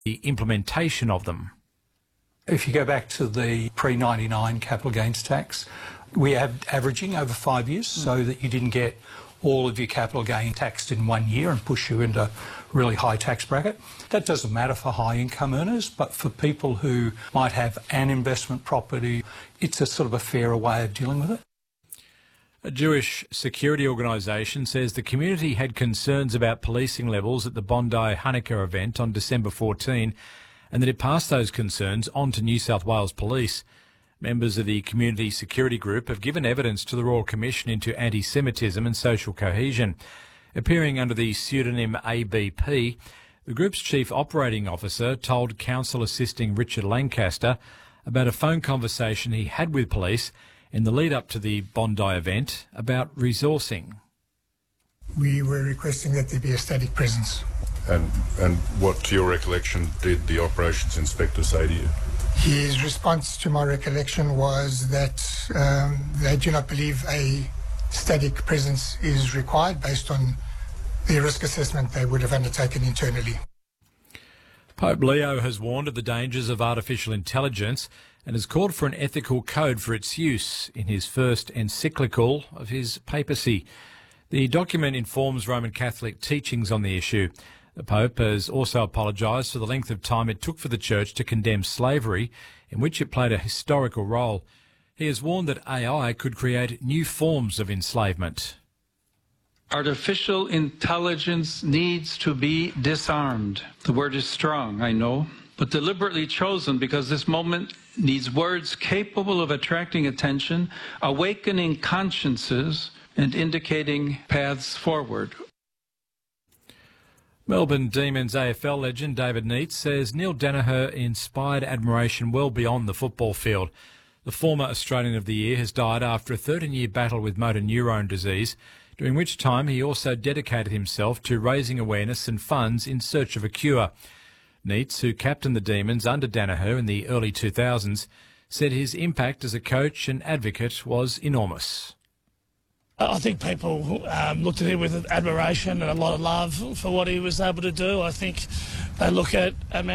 the implementation of them. If you go back to the pre-99 capital gains tax, we had averaging over 5 years so that you didn't get all of your capital gain taxed in 1 year and push you into a really high tax bracket. That doesn't matter for high income earners, but for people who might have an investment property, it's a sort of a fairer way of dealing with it. A Jewish security organisation says the community had concerns about policing levels at the Bondi Hanukkah event on December 14 and that it passed those concerns on to New South Wales Police. Members of the community security group have given evidence to the Royal Commission into anti-Semitism and social cohesion. Appearing under the pseudonym ABP, the group's chief operating officer told counsel assisting Richard Lancaster about a phone conversation he had with police in the lead-up to the Bondi event about resourcing. We were requesting that there be a static presence. And what, to your recollection, did the operations inspector say to you? His response to my recollection was that they do not believe a static presence is required based on the risk assessment they would have undertaken internally. Pope Leo has warned of the dangers of artificial intelligence and has called for an ethical code for its use in his first encyclical of his papacy. The document informs Roman Catholic teachings on the issue. The Pope has also apologised for the length of time it took for the Church to condemn slavery, in which it played a historical role. He has warned that AI could create new forms of enslavement. Artificial intelligence needs to be disarmed. The word is strong, I know, but deliberately chosen because this moment needs words capable of attracting attention, awakening consciences, and indicating paths forward. Melbourne Demons AFL legend David Neitz says Neil Daniher inspired admiration well beyond the football field. The former Australian of the Year has died after a 13-year battle with motor neurone disease, during which time he also dedicated himself to raising awareness and funds in search of a cure. Neitz, who captained the Demons under Daniher in the early 2000s, said his impact as a coach and advocate was enormous. I think people looked at him with admiration and a lot of love for what he was able to do. I think they look at a man